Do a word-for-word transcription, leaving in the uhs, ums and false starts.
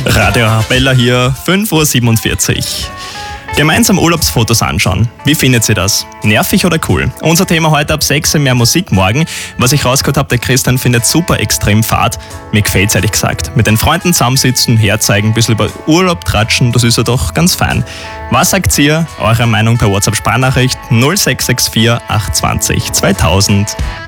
Radio Arabella hier, fünf Uhr siebenundvierzig. Gemeinsam Urlaubsfotos anschauen. Wie findet ihr das? Nervig oder cool? Unser Thema heute ab sechs Uhr, mehr Musik morgen. Was ich rausgehört habe, der Christian findet super extrem Fahrt. Mir gefällt's ehrlich gesagt. Mit den Freunden zusammensitzen, herzeigen, ein bisschen über Urlaub tratschen, das ist ja doch ganz fein. Was sagt ihr? Eure Meinung per WhatsApp-Sprachnachricht null sechs sechs vier acht zwei null zweitausend.